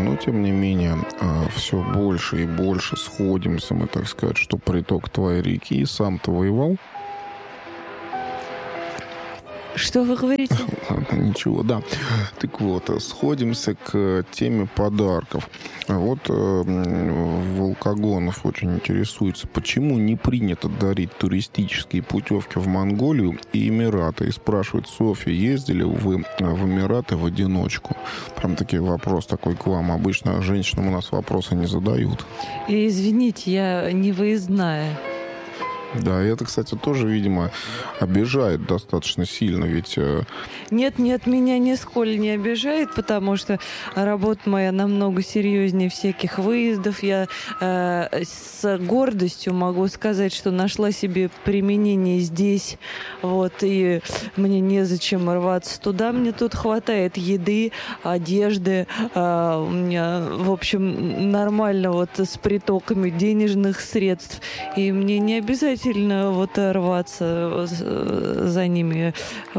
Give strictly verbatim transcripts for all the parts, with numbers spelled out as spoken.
Но, тем не менее, все больше и больше сходимся мы, так сказать, что приток твоей реки. Сам ты воевал? Что вы говорите? Ничего, да. Так вот, сходимся к теме подарков. Вот э, Волкогонов очень интересуется, почему не принято дарить туристические путевки в Монголию и Эмираты. И спрашивает: Софья, ездили вы в Эмираты в одиночку? Прям таки вопрос такой к вам. Обычно женщинам у нас вопросы не задают. И, извините, я не выездная. Да, и это, кстати, тоже, видимо, обижает достаточно сильно, ведь... Нет, нет, меня нисколько не обижает, потому что работа моя намного серьезнее всяких выездов. Я э, с гордостью могу сказать, что нашла себе применение здесь, вот, и мне незачем рваться туда. Мне тут хватает еды, одежды, э, у меня, в общем, нормально вот с притоками денежных средств, и мне не обязательно вот рваться за ними.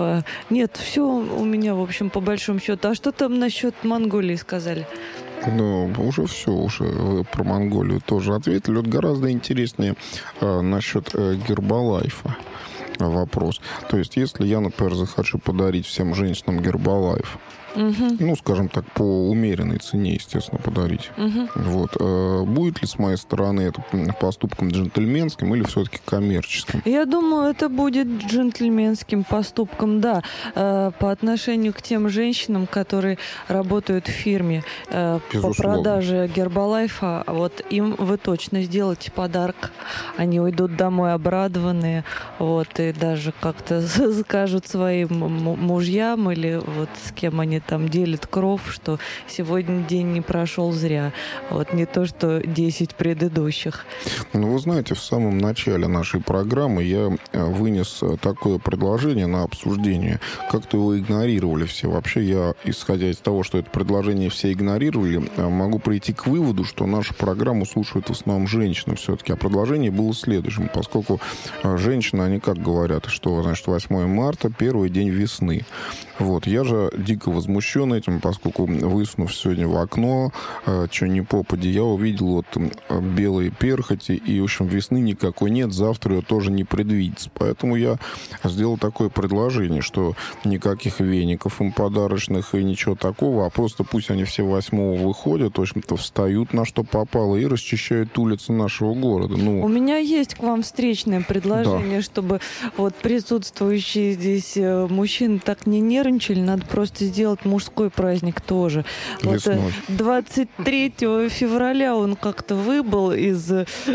Нет, все у меня, в общем, по большому счету. А что там насчет Монголии сказали? Ну, уже все, уже вы про Монголию тоже ответили. Вот гораздо интереснее э, насчет э, Гербалайфа вопрос. То есть, если я, например, захочу подарить всем женщинам Гербалайф, угу. ну, скажем так, по умеренной цене, естественно, подарить. Угу. Вот. Э, будет ли с моей стороны это поступком джентльменским или все-таки коммерческим? Я думаю, это будет джентльменским поступком, да. Э, по отношению к тем женщинам, которые работают в фирме э, по продаже Гербалайфа, вот им вы точно сделаете подарок. Они уйдут домой обрадованные, вот, и даже как-то скажут своим мужьям или вот с кем они там делят кров, что сегодня день не прошел зря. Вот не то, что десять предыдущих. Ну, вы знаете, в самом начале нашей программы я вынес такое предложение на обсуждение. Как-то его игнорировали все. Вообще, я, исходя из того, что это предложение все игнорировали, могу прийти к выводу, что нашу программу слушают в основном женщины все-таки. А предложение было следующим. Поскольку женщины, они как говорят, что, значит, восьмое марта, первый день весны. Вот. Я же дико возмущен этим, поскольку, высунув сегодня в окно, э, что ни попади, я увидел вот э, белые перхоти, и, в общем, весны никакой нет, завтра ее тоже не предвидится. Поэтому я сделал такое предложение, что никаких веников им подарочных и ничего такого, а просто пусть они все восьмого выходят, в общем-то, встают на что попало и расчищают улицы нашего города. Ну, у меня есть к вам встречное предложение, да. Чтобы вот присутствующие здесь мужчины так не нервничали, надо просто сделать мужской праздник тоже. Вот двадцать третьего февраля он как-то выбыл из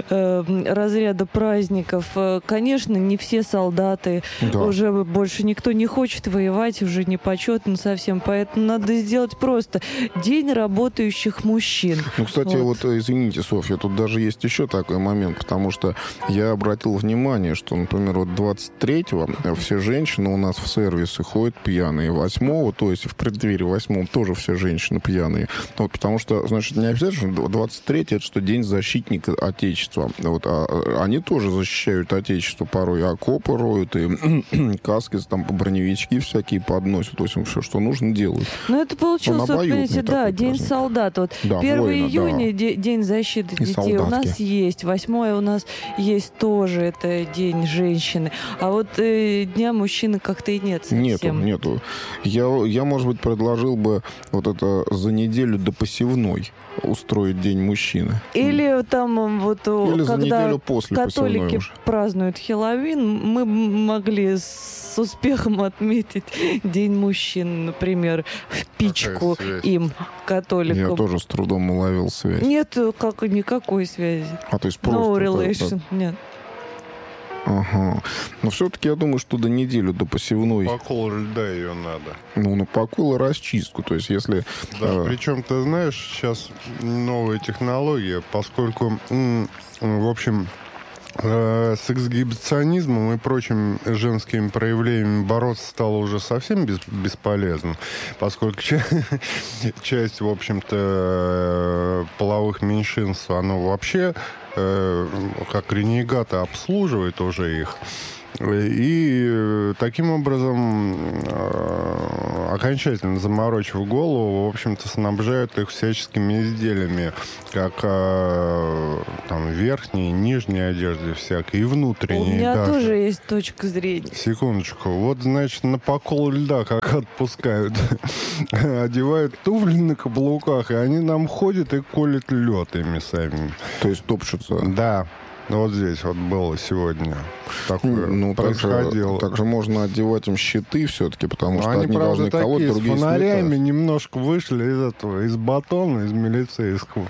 э, разряда праздников. Конечно, не все солдаты, да. Уже больше никто не хочет воевать, уже не почетно совсем, поэтому надо сделать просто день работающих мужчин. Ну, кстати, вот, вот извините, Софья, тут даже есть еще такой момент, потому что я обратил внимание, что, например, вот двадцать третьего все женщины у нас в сервисы ходят пьяные, восьмого, то есть в преддверии восьмого тоже все женщины пьяные. Вот, потому что, значит, не обязательно двадцать третье это что день защитника Отечества. Вот, а, они тоже защищают Отечество, порой окопы роют, и каски, там, броневички всякие подносят, то есть все, что нужно, делают. Ну, это получилось, вот, понимаете, да, День праздник. Солдат. Вот да, первого июня, да. День защиты и детей солдатки. У нас есть, восьмое у нас есть тоже, это День женщины. А вот э, Дня мужчины как-то и нет совсем. Нету, нету. Я, я, может быть, предложил бы вот это за неделю до посевной устроить День мужчины. Или там вот Или когда после католики празднуют Хэллоуин, мы могли с успехом отметить День мужчин, например, в пичку им, католикам. Я тоже с трудом уловил связь. Нет, как, никакой связи. А, то есть просто... No relation, это... нет. Ага. Но все-таки я думаю, что до неделю, до посевной... Покол льда ее надо. Ну, на покол и расчистку. То есть, если... Да, э... причем, ты знаешь, сейчас новая технология, поскольку, в общем, э, с эксгибиционизмом и прочими женскими проявлениями бороться стало уже совсем без, бесполезно, поскольку часть, в общем-то, половых меньшинств, оно вообще... как ренегаты обслуживает уже их. И таким образом окончательно заморочив голову, в общем-то, снабжают их всяческими изделиями, как э, там верхние, нижние одежды всякие, и внутренние. У меня даже. тоже есть точка зрения. Секундочку. Вот, значит, на покол льда как отпускают. Одевают туфли на каблуках, и они нам ходят и колят лед ими самими. То есть топчутся. Да. Вот здесь вот было сегодня. Такое ну, происходило. Также, также можно одевать им щиты все-таки, потому что они, одни правда, должны колоть, такие, другие с фонарями слетают. немножко вышли из этого, из батона, из милицейского.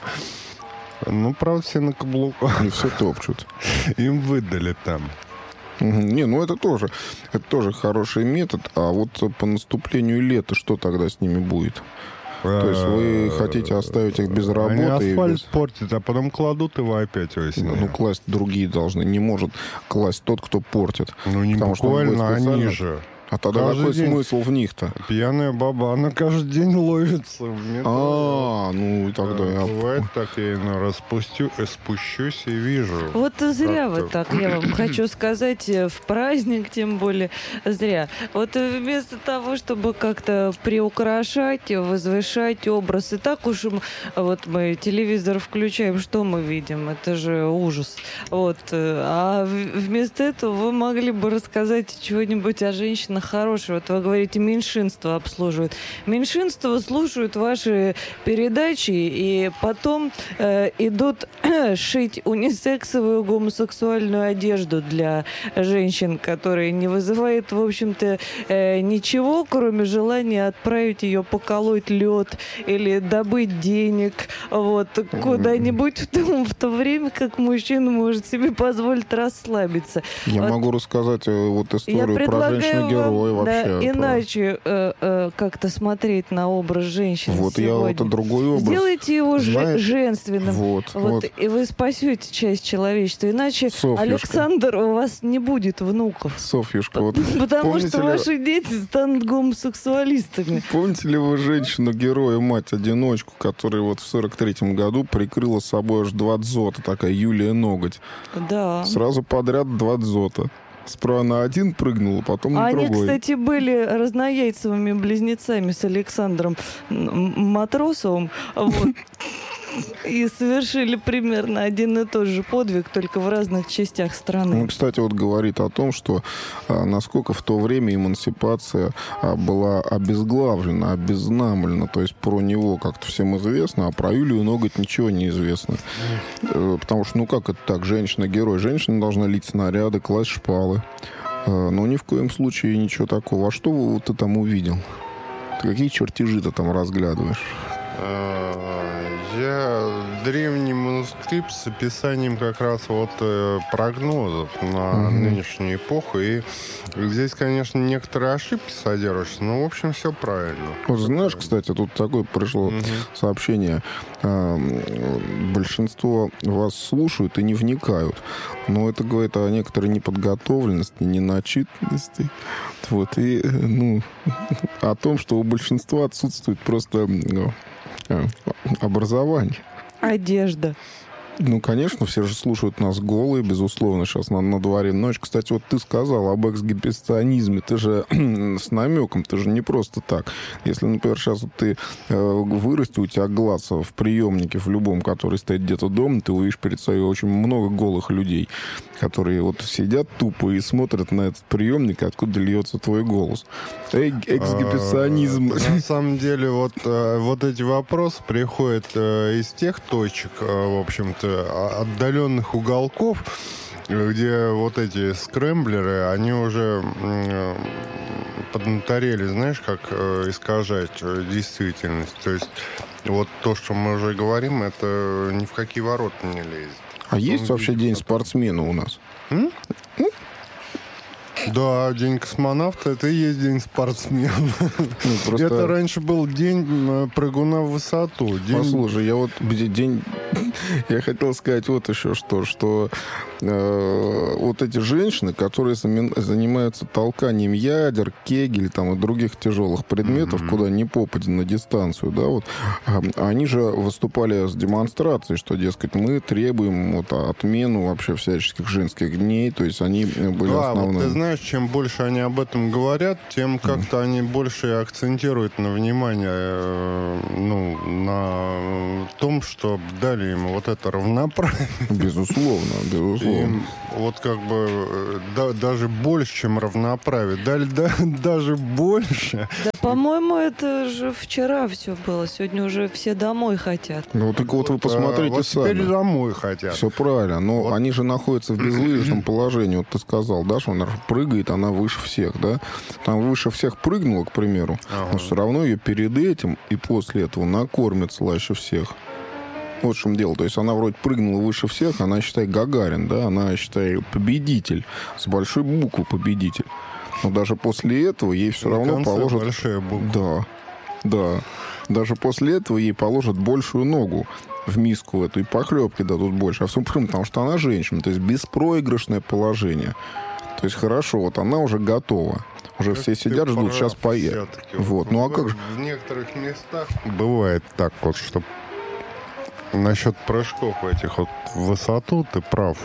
Ну, правда, все на каблуках. И все топчут. Им выдали там. Не, ну это тоже, это тоже хороший метод. А вот по наступлению лета что тогда с ними будет? То есть вы хотите оставить их без работы? Они асфальт без... портят, а потом кладут его опять осенью. Ну, класть другие должны. Не может класть тот, кто портит. Ну, не Потому буквально, что он будет они специально... же. А тогда Каждый какой день. смысл в них-то? Пьяная баба, она каждый день ловится в метро. А, ну и тогда Да, я... бывает так, я иной раз спустю, э, спущусь и вижу. Вот зря вы Как-то. так, я вам хочу сказать, э, в праздник тем более зря. Вот э, вместо того, чтобы как-то приукрашать, возвышать образ, и так уж м, вот мы телевизор включаем, что мы видим? Это же ужас. Вот. э, А в- вместо этого вы могли бы рассказать чего-нибудь о женщинах хорошего. Вот вы говорите, меньшинство обслуживают. Меньшинство слушают ваши передачи и потом э, идут шить унисексовую гомосексуальную одежду для женщин, которая не вызывает, в общем-то, э, ничего, кроме желания отправить ее поколоть лед или добыть денег вот, куда-нибудь в то, в то время, как мужчина может себе позволить расслабиться. Я Вот. могу рассказать э, вот Я историю про предлагаю женщину-героя вам, вообще. да, про- иначе э, э, как-то смотреть на образ женщины Вот я сегодня. вот это другой образ. Сделайте его же- Знаешь, женственным. Вот, Вот, вот. и вы спасете часть человечества. Иначе, Софьюшка. Александр, у вас не будет внуков. Софьюшка, вот Потому помните что ли- ваши дети станут гомосексуалистами. помните ли вы женщину-героя, мать-одиночку, которая вот в сорок третьем году прикрыла собой аж два дзота, такая Юлия Ноготь. Да. Сразу подряд два дзота. Справа на один прыгнула, потом на Они, другой. кстати, были разнояйцевыми близнецами с Александром М- Матросовым. Вот. И совершили примерно один и тот же подвиг, только в разных частях Ну, страны. кстати, вот говорит о том, что а, насколько в то время эмансипация а, была обезглавлена, обезнамлена. То есть про него как-то всем известно, а про Юлию Ноготь ничего не известно. Э, Потому что, ну как это так, женщина-герой? Женщина должна лить снаряды, класть шпалы. Э, Но ни в коем случае ничего такого. А что вот ты там увидел? Ты какие чертежи ты там разглядываешь? Я древний манускрипт с описанием как раз вот э, прогнозов на Мгм. нынешнюю эпоху. И здесь, конечно, некоторые ошибки содержатся, но, в общем, все правильно. Вот знаешь, кстати, тут такое пришло Мгм. сообщение. А, Большинство вас слушают и не вникают. Но это говорит о некоторой неподготовленности, неначитанности. Вот. И, э, ну, о том, что у большинства отсутствует просто ну, э, образование. Одежда. Ну, конечно, все же слушают нас голые, безусловно, сейчас на, на дворе ночь. Кстати, вот ты сказал об эксгибиционизме, ты же с намеком, ты же не просто так. Если, например, сейчас вот ты э, вырасти, у тебя глаз в приемнике, в любом, который стоит где-то дома, ты увидишь перед собой очень много голых людей, которые вот сидят тупо и смотрят на этот приемник, откуда льется твой голос. Э, эксгибиционизм. А, На самом деле, вот, э, вот эти вопросы приходят э, из тех точек, э, в общем-то, о- отдаленных уголков, где вот эти скрэмблеры, они уже м, поднаторели, знаешь, как э, искажать э, действительность. То есть вот то, что мы уже говорим, это ни в какие ворота не лезет. А есть вообще день спортсмена у нас? М? Да, день космонавта, это и есть день спортсмена. Ну, просто... Это раньше был день э, прыгуна в высоту. День... Послушай, я вот где- день... Я хотел сказать вот еще что, что э, вот эти женщины, которые зами- занимаются толканием ядер, кегель там, и других тяжелых предметов, Мгм. куда ни попади на дистанцию, да, вот, э, они же выступали с демонстрацией, что, дескать, мы требуем вот, отмену вообще всяческих женских дней, то есть они были Да, вот основными. ты знаешь, знаешь, чем больше они об этом говорят, тем как-то mm. они больше акцентируют на внимание, э, ну, на том, что дали им вот это равноправие. Безусловно, безусловно. Им вот как бы да, даже больше, чем равноправие. Дали да, даже больше. Да, по-моему, это же вчера все было. Сегодня уже все домой хотят. Ну, так вот, вот вы посмотрите вот сами. Теперь домой хотят. Все правильно. Но вот. Они же находятся в безлыжном положении. Вот ты сказал, да, что она прыгает, она выше всех, да? Там выше всех прыгнула, к примеру, ага. но все равно ее перед этим и после этого накормят слаще всех. Вот в чем дело. То есть она вроде прыгнула выше всех, она, считай, Гагарин, да? Она, считай, победитель. С большой буквы победитель. Но даже после этого ей все На равно положат... большая буква. Да, да. Даже после этого ей положат большую ногу в миску эту, и похлебки дадут больше. А все потому, что она женщина. То есть беспроигрышное положение. То есть хорошо, вот она уже готова. Уже как все сидят, ждут, сейчас поедет. Вот. Ну а как же? В некоторых местах бывает так вот, что насчет прыжков этих вот в высоту ты прав.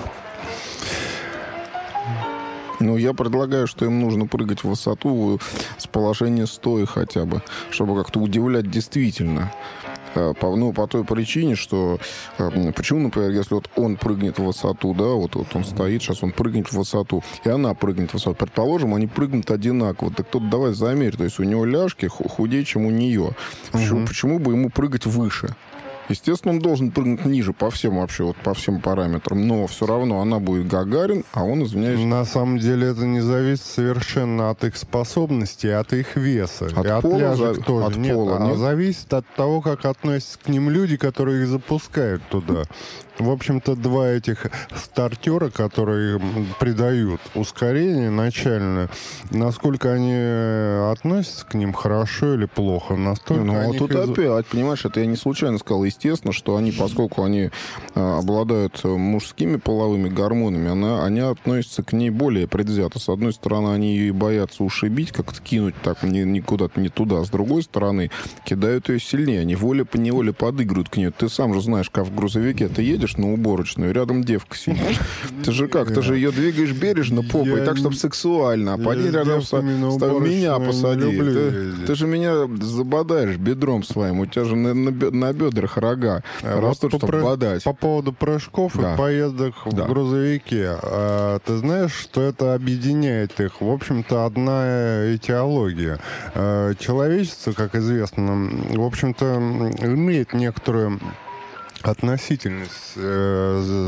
Ну, я предлагаю, что им нужно прыгать в высоту с положения стоя хотя бы, чтобы как-то удивлять действительно. По, ну, по той причине, что... Почему, например, если вот он прыгнет в высоту, да, вот, вот он стоит, сейчас он прыгнет в высоту, и она прыгнет в высоту. Предположим, они прыгнут одинаково. Так тут давай замерь. То есть у него ляжки худее, чем у нее. Почему, угу. почему бы ему прыгать выше? Естественно, он должен прыгнуть ниже по всем вообще, вот по всем параметрам, но все равно она будет Гагарин, а он, извиняюсь... На самом деле это не зависит совершенно от их способностей, от их веса. От и от пола, ляжек за... тоже. От нет, пола, а нет? зависит от того, как относятся к ним люди, которые их запускают туда. В общем-то, два этих стартера, которые придают ускорение начальное, насколько они относятся к ним хорошо или плохо, настолько Ну, они тут из... опять, понимаешь, это я не случайно сказал. Естественно, что они, поскольку они а, обладают мужскими половыми гормонами, она, они относятся к ней более предвзято. С одной стороны, они ее и боятся ушибить, как-то кинуть так не, не куда-то не туда. С другой стороны, кидают ее сильнее. Они волей-поневоле подыгрывают к ней. Ты сам же знаешь, как в грузовике ты едешь на уборочную, рядом девка сидит. Ты же как? Ты же ее двигаешь бережно попой, так, чтобы сексуально. А поди рядом с меня посади. Ты, ты же меня забодаешь бедром своим. У тебя же на, на, на бедрах рога а растут, вот чтобы по, бодать. По поводу прыжков да. и поездок да. в грузовике. А, ты знаешь, что это объединяет их? В общем-то, одна этиология. А, человечество, как известно, в общем-то, имеет некоторую относительность э,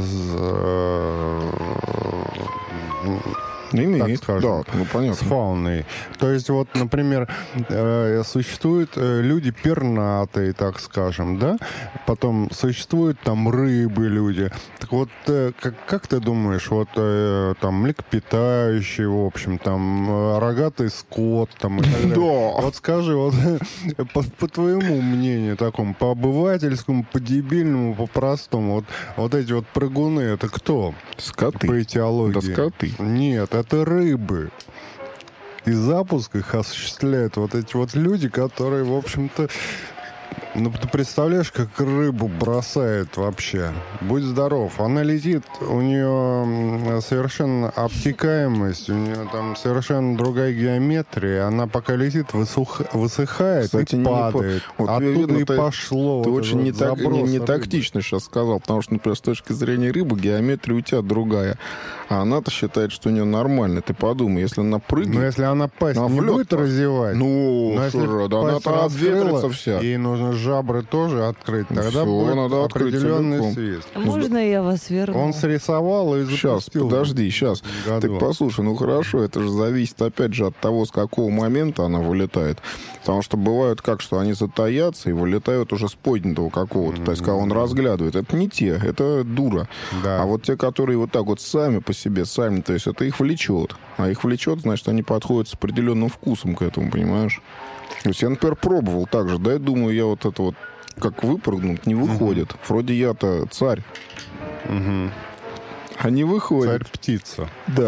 Имеет, так скажем, да, ну, понятно. с фауной. То есть, вот, например, э, существуют э, люди пернатые, так скажем, да? Потом существуют там рыбы, люди. Так вот, э, как, как ты думаешь, вот э, там млекопитающие, в общем, там э, рогатый скот, там и так далее. Да. Вот скажи, вот по, по твоему мнению, такому, по обывательскому, по дебильному, по простому, вот, вот эти вот прыгуны, это кто? Скоты. По этиологии. Да скоты. Нет, это рыбы. И запуск их осуществляют вот эти вот люди, которые, в общем-то, ну, ты представляешь, как рыбу бросает вообще? Будь здоров. Она летит, у нее совершенно обтекаемость, у нее там совершенно другая геометрия. Она пока летит, высух... высыхает. Кстати, и падает. Не... Вот оттуда видно, и ты, пошло. Ты вот очень не, так, не, не тактично рыбы. сейчас сказал, потому что, например, с точки зрения рыбы геометрия у тебя другая. А она-то считает, что у нее нормально. Ты подумай, если она прыгает... Ну, если она пасть она не будет разевать... Ну, что да она-то обветрится вся. Ей нужно жабры тоже открыть, тогда все, будет надо определенный целиком. свист. Можно я вас верну? Он срисовал и запустил. Сейчас, подожди, сейчас. Так послушай, ну хорошо, это же зависит опять же от того, с какого момента она вылетает. Потому что бывают как, что они затаятся и вылетают уже с поднятого какого-то. Mm-hmm. То есть, когда он разглядывает. Это не те, это дура. Да. А вот те, которые вот так вот сами по себе, сами, то есть это их влечет. А их влечет, значит, они подходят с определенным вкусом к этому, понимаешь? То есть я, например, пробовал так же, да, я думаю, я вот это вот, как выпрыгнуть, не выходит. Uh-huh. Вроде я-то царь. Uh-huh. А не выходит. Царь-птица. Да.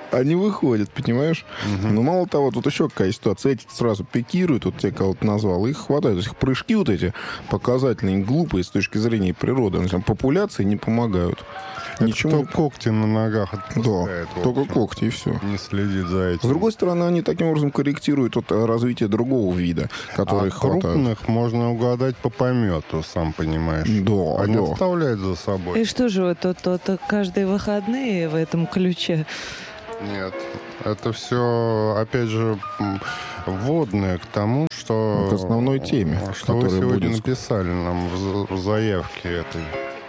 они выходят, понимаешь? Мгм. Но мало того, тут еще какая ситуация. Эти сразу пикируют, вот те, кого ты назвал, их хватает. То есть их прыжки вот эти показательные, глупые с точки зрения природы. Они там популяции не помогают. Это Ничему. кто когти на ногах Да, отпускает. в только общем. когти и все. Не следит за этим. С другой стороны, они таким образом корректируют вот развитие другого вида, который а хватает. крупных можно угадать по помету, сам понимаешь. Да, Они да. оставляют за собой. И что же вот тут вот, каждые выходные в этом ключе? Нет. Это все, опять же, м, вводное к тому, что... К основной теме, Что вы которая сегодня будет. написали нам в, за- в заявке этой.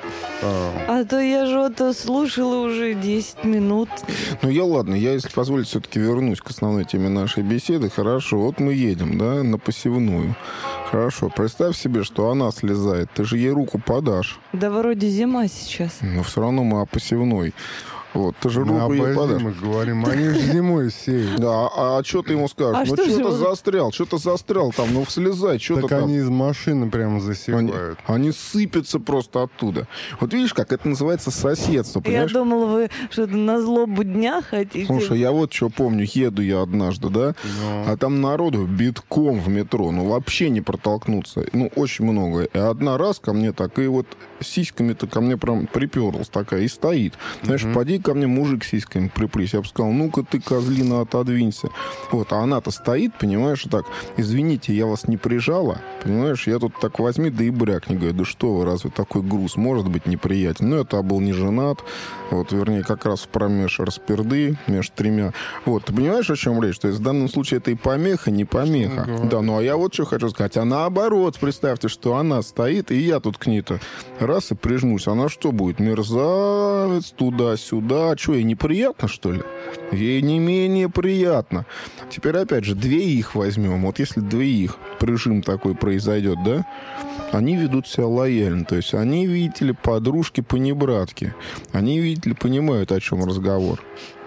А, А то я же вот слушала уже десять минут. Ну, я ладно, я, если позволите, все-таки вернусь к основной теме нашей беседы. Хорошо, вот мы едем, да, на посевную. Хорошо, представь себе, что она слезает. Ты же ей руку подашь. Да вроде зима сейчас. Но все равно мы о посевной. Вот, ты же мы руку ей об подашь. озимых говорим, они же зимой сеют. Да, а, что ты ему скажешь? А ну, что что же ты он- застрял, что ты застрял там, ну, слезай, что ты Так там. они из машины прямо Они, засевают. они сыпятся просто оттуда. Вот видишь, как это называется соседство, Я понимаешь? думала, вы что-то на злобу дня хотите. Слушай, я вот что помню, еду я однажды, да, Ну, а там народу битком в метро, ну вообще не протолкнуться, ну очень много. И одна раз ко мне так, и вот сиськами-то ко мне прям приперлась такая, и стоит. Знаешь, Мгм. поди ко мне мужик с сиськами приплись. Я бы сказал, ну-ка ты, козлина, отодвинься. Вот, а она-то стоит, понимаешь, и так, извините, я вас не прижала, понимаешь, я тут так возьми, да и брякни. Говорю, да что вы, разве такой груз может быть неприятен? Ну, это был не женат, вот, вернее, как раз в промеж расперды между тремя. Вот, ты понимаешь, о чем речь? То есть в данном случае это и помеха, не помеха. Что говоришь? Да, ну а я вот что хочу сказать. А наоборот, представьте, что она стоит, и я тут к ней-то раз и прижмусь. Она что будет? Мерзавец, туда-сюда. Что, ей неприятно, что ли? Ей не менее приятно. Теперь, опять же, двоих возьмем. Вот если двоих прижим такой произойдет, да, они ведут себя лояльно. То есть они, видите ли, подружки-понебратки. Они, видите ли, понимают, о чем разговор.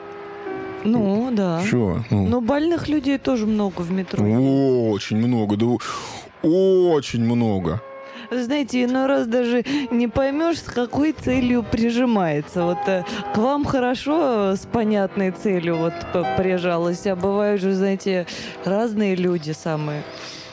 Ну, да. Чего? Ну. Но больных людей тоже много в метро. Очень много, да очень много. Вы знаете, иной раз даже не поймешь, с какой целью прижимается. Вот э, к вам хорошо с понятной целью вот п- прижалась, а бывают же, знаете, разные люди самые.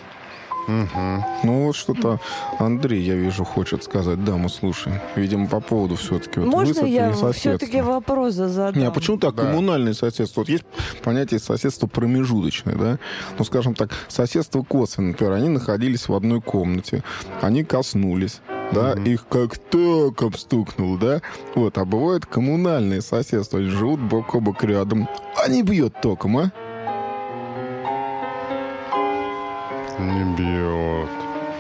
мгм. Ну вот что-то Андрей, я вижу, хочет сказать. Да, мы слушаем. Видимо, по поводу все-таки вот Можно высадки я и соседства. все-таки вопрос задам? Не, а почему так? Да. Коммунальное соседство. Вот есть понятие соседства промежуточное, да? Ну, скажем так, соседство косвенно, например, они находились в одной комнате, они коснулись. Да, Мгм. их как током стукнул, да? Вот, а бывает коммунальное соседство, они живут бок о бок рядом. А не бьет током, а? Не бьет.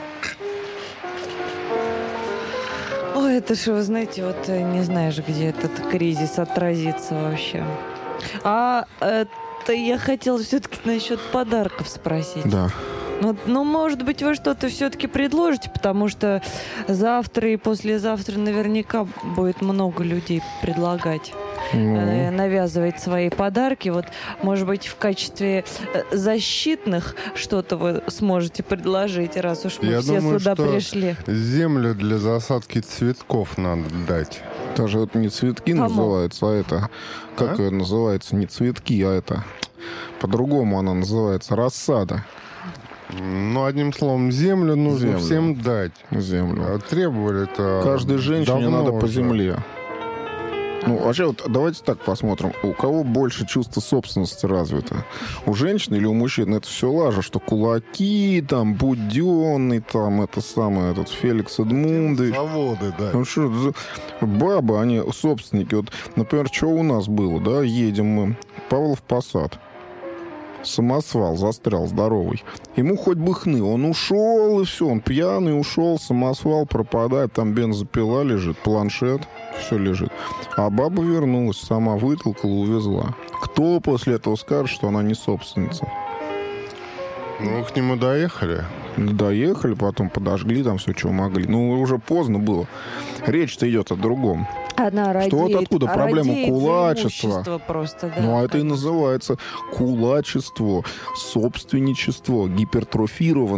Ой, это же, вы знаете, вот э, не знаешь, где этот кризис отразится вообще. А это я хотела все-таки насчет подарков спросить. Да. Ну, ну, может быть, вы что-то все-таки предложите, потому что завтра и послезавтра наверняка будет много людей предлагать, Ну, э, навязывать свои подарки. Вот, может быть, в качестве э, защитных что-то вы сможете предложить, раз уж мы Я все думаю, сюда что пришли. Землю для засадки цветков надо дать. даже это не цветки Кому? называется, а это... Как А? ее называется? Не цветки, а это... По-другому она называется. Рассада. Ну, одним словом, землю нужно Землю. всем дать. Землю. А требовали это Каждой женщине давно надо по уже. земле. Ну, вообще, вот давайте так посмотрим. У кого больше чувство собственности развито? У женщин или у мужчин? Это все лажа, что кулаки, там, Буденный, там, это самое, этот Феликс Эдмундович. Заводы, да. Ну что, это за- бабы, они собственники. Вот, например, что у нас было, да? Едем мы. Павлов Посад. Самосвал застрял здоровый. Ему хоть бы хны. Он ушел, и все. Он пьяный ушел, самосвал пропадает. Там бензопила лежит, планшет. Все лежит. А баба вернулась, сама вытолкала, увезла. Кто после этого скажет, что она не собственница? Ну, к нему доехали. Доехали, потом подожгли там все, что могли. Ну, уже поздно было. Речь-то идет о другом. Она радеет, Что вот откуда? Проблема радеет за кулачества. имущество просто, да. Ну, а это и называется кулачество, собственничество, гипертрофированное.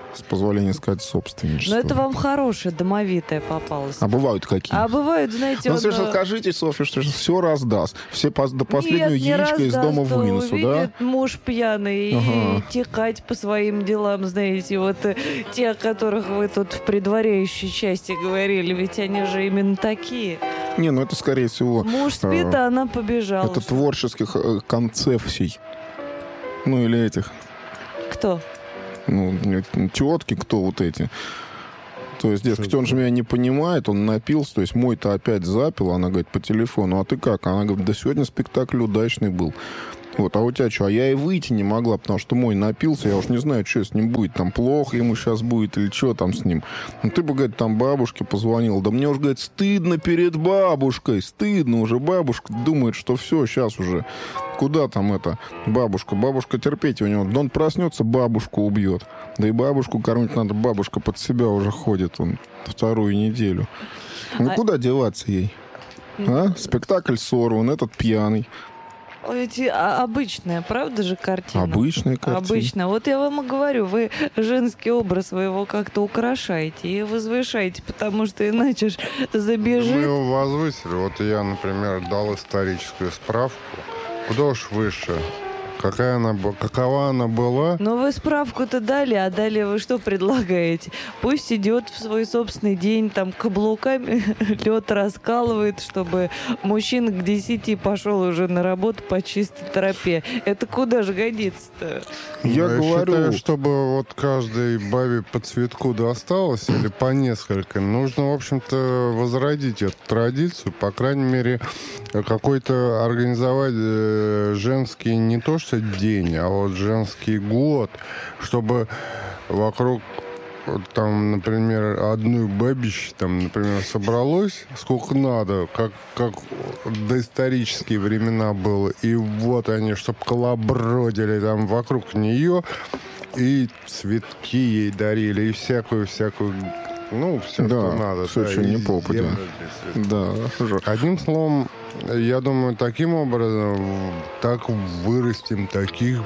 с позволения сказать, собственничество. Но это вам хорошее, домовитое попалось. А бывают какие? А бывают, знаете, Ну, вот, слушай, э, скажите, Софья, что все раздаст. Все пос- до последнего нет, не яичка из раздаст, дома то вынесу, да? увидит муж пьяный Ага. и текать по своим делам, знаете, вот э, те, о которых вы тут в предваряющей части говорили, ведь они же именно такие. Не, ну это, скорее всего, Муж спит, э, а она побежала. это творческих э, концепций. Ну, или этих, Кто? ну, тетки, кто вот эти. То есть, дескать, он же меня не понимает, он напился, то есть мой-то опять запил, она говорит, по телефону, а ты как? Она говорит, да сегодня спектакль удачный был. Вот, а у тебя что? А я и выйти не могла, потому что мой напился, я уж не знаю, что с ним будет, там плохо ему сейчас будет или что там с ним. Ну ты бы, говорит, там бабушке позвонил, да мне уже, говорит, стыдно перед бабушкой, стыдно уже, бабушка думает, что все, сейчас уже, куда там это, бабушка, бабушка терпеть у него, да он проснется, бабушку убьет, да и бабушку кормить надо, бабушка под себя уже ходит, он вторую неделю. Ну А- куда деваться ей? А? Спектакль сорван, этот пьяный. Ведь а, обычная, правда же, картина? Обычная картина. Обычно. Вот я вам и говорю, вы женский образ, вы его как-то украшаете и возвышаете, потому что иначе ж Мы забежит. его возвысили. Вот я, например, дал историческую справку. Куда уж выше. Какая она, бу- какова она была? Но вы справку-то дали, а далее вы что предлагаете? Пусть идет в свой собственный день, там каблуками лед раскалывает, чтобы мужчина к десяти пошел уже на работу по чистой тропе. Это куда же годится-то? Я Я говорю, считаю, чтобы вот каждой бабе по цветку досталось, или по несколько, нужно, в общем-то, возродить эту традицию, по крайней мере, какой-то организовать э, женский, не то что день, а вот женский год, чтобы вокруг вот там, например, одной бабищи, там, например, собралось сколько надо, как, как в доисторические времена было, и вот они, чтобы колобродили там вокруг нее, и цветки ей дарили, и всякую-всякую, ну, все, Да, что надо. всё, что и не попадя. землю для цветов. да, уже. Одним словом, я думаю, таким образом так вырастим таких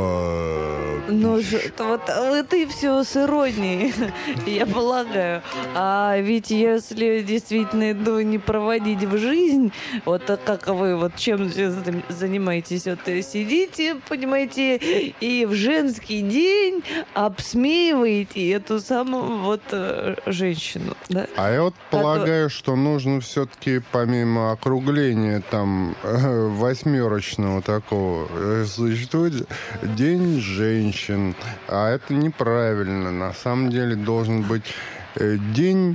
баб. Ну, ж- это вот это и все с иронией, я полагаю. А ведь если действительно ну, не проводить в жизнь, вот а как вы, вот чем сейчас занимаетесь, вот э, сидите, понимаете, и в женский день обсмеиваете эту самую вот э, женщину, да? А я вот А то- полагаю, что нужно все-таки помимо округления там э, восьмерочного такого э, существует День женщин, а это неправильно. На самом деле должен быть э, день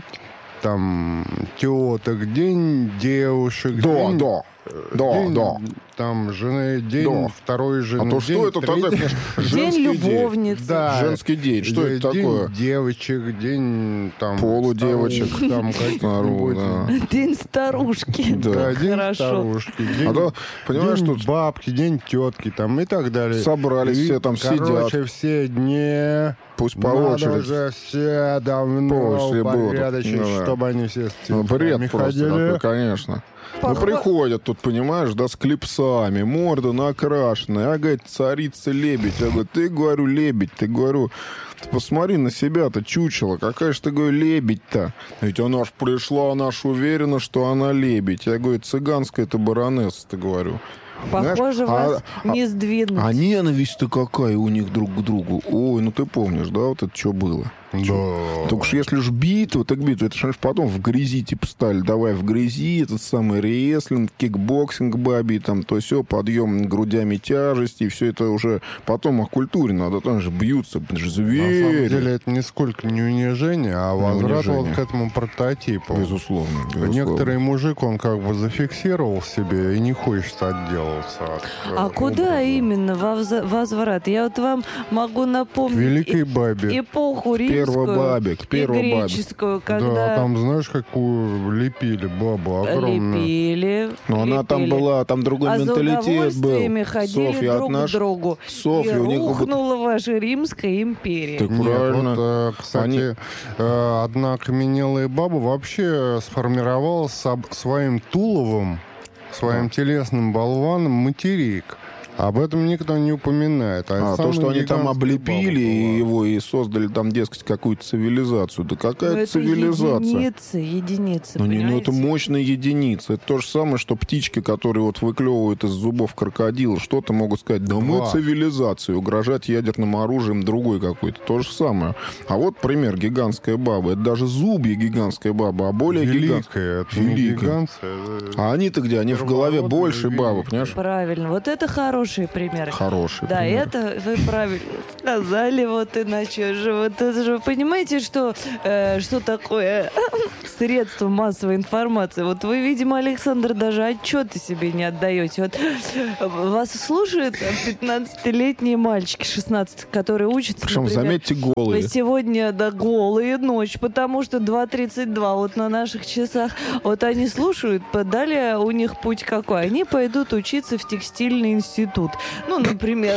там теток, день девушек, Да, день, да, да, день, да. там жены, день Да. второй жены. А то день что это третий- тогда, конечно, День женский день? любовницы. Да. Женский день, что День это такое? девочек, день там Полудевочек. старух, там каких-нибудь. Старую, да. День старушки. Да. Да, день Хорошо. старушки, день, А то, понимаешь, день тут бабки, день тетки там и так далее. собрались И, все там короче, сидят, все дни. пусть по Надо очереди. уже все давно После будут. упорядочить, Ну да. чтобы они все с Ну, бред цветами просто ходили. такой, конечно. Ну, Похва- приходят тут, понимаешь, да, с клипсами, морда накрашенная. Я, говорит, царица лебедь. Я говорю, ты, говорю, лебедь. Ты, говорю, ты посмотри на себя-то, чучело. Какая же ты, говорю, лебедь-то? Ведь она ж пришла, она ж уверена, что она лебедь. Я говорю, цыганская ты баронесса, ты, говорю. Похоже, Знаешь, вас а- не сдвинуть. А ненависть-то какая у них друг к другу. Ой, ну ты помнишь, да, вот это что было? Да. Только что если ж битва, так битва. Это же потом в грязи типа стали. Давай в грязи, этот самый рестлинг, кикбоксинг бабий, там то все, подъем грудями тяжести. Все это уже потом о культуре надо. Там же бьются, это же На самом звери. деле это нисколько не унижение, а возврат унижение. вот к этому прототипу. Безусловно, безусловно. Некоторый мужик, он как бы зафиксировал себе и не хочет отделаться от А э, куда образа. именно вовза- возврат? Я вот вам могу К напомнить великой и- бабе. эпоху римскую Первобабе, к и первобабе. греческую, Да, когда там знаешь, какую лепили бабу огромную. лепили. Но она там лепили. была, там другой А за менталитет удовольствиями был. ходили Софья, друг от наш- к другу. Софья, и у них как будто- рухнула ваша Римская империя. Так Нет, правильно. вот, э, кстати, Они- э, одна окаменелая баба вообще сформировала соб- своим туловом, своим телесным болваном материк. Об этом никто не упоминает. А, то, что они там облепили и его и создали там, дескать, какую-то цивилизацию. Да какая это цивилизация? единицы, единицы, ну, не, ну, понимаете? это мощная единица. Это то же самое, что птички, которые вот выклевывают из зубов крокодила, что-то могут сказать, да мы Два. цивилизация, угрожать ядерным оружием другой какой-то. То же самое. А вот пример, гигантская баба. Это даже зубья гигантская баба, а более Великая. гигантская. Это не гигантская. Это... А они-то где? Они в голове больше бабы, понимаешь? Правильно. Вот это хорошие примеры. Хороший Да, пример. это вы правильно сказали, вот иначе же. Вот это же вы понимаете, что, э, что такое средство массовой информации? Вот вы, видимо, Александр, даже отчеты себе не отдаете. Вот вас слушают пятнадцатилетние мальчики, шестнадцать, которые учатся, Причем, например, заметьте, голые. сегодня, да, голые ночь, потому что два тридцать два вот на наших часах. Вот они слушают, далее у них путь какой? Они пойдут учиться в текстильный институт. Ну, например,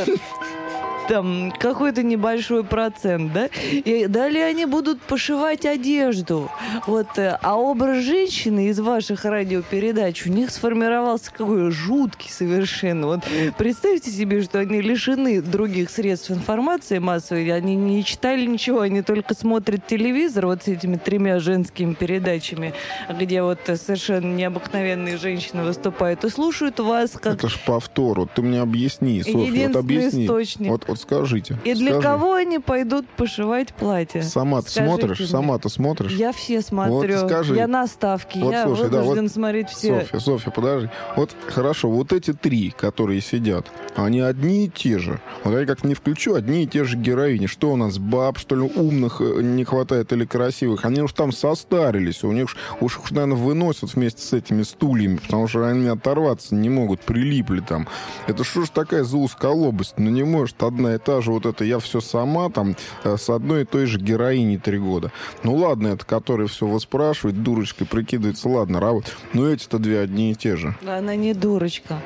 там какой-то небольшой процент, да? И далее они будут пошивать одежду. Вот, э, а образ женщины из ваших радиопередач у них сформировался какой жуткий совершенно. Вот представьте себе, что они лишены других средств информации массовой, они не читали ничего, они только смотрят телевизор вот с этими тремя женскими передачами, где вот совершенно необыкновенные женщины выступают, и слушают вас как... Это ж повтор. Вот ты мне объясни, Софья, вот единственный объясни. источник. Вот, вот скажите. И для скажи. кого они пойдут пошивать платья? Сама-то Скажите смотришь? мне. Сама-то смотришь? Я все смотрю. Вот скажи. Я на ставке. Вот я слушай, да, вынужден вот смотреть все. Софья, Софья, подожди. Вот хорошо, вот эти три, которые сидят, они одни и те же. Вот я как не включу, одни и те же героини. Что у нас, баб, что ли, умных э, не хватает или красивых? Они уж там состарились. У них уж, уж, уж, наверное, выносят вместе с этими стульями, потому что они оторваться не могут, прилипли там. Это что ж такая за узколобость? Ну не может одна и та же вот это я все сама там э, с одной и той же героиней три года. Ну ладно, это который все выспрашивает, дурочкой прикидывается, ладно, работа. Но эти-то две одни и те же. Она не дурочка.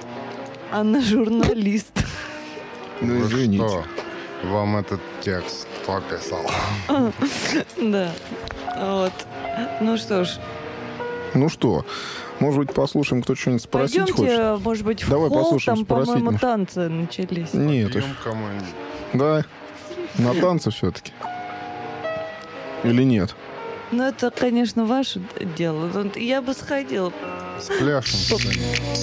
Она журналист. Ну Вот извините. что вам этот текст пописал? Да. Вот. Ну что ж, Ну что, может быть, послушаем, кто что-нибудь спросить хочет? пойдемте, может быть, в Давай холл, послушаем, там, спросить по-моему, может. танцы начались. Нет, уж. Пьем команде. Да, на танцы все-таки. Или нет? Ну, это, конечно, ваше дело. Я бы сходила. С пляшем.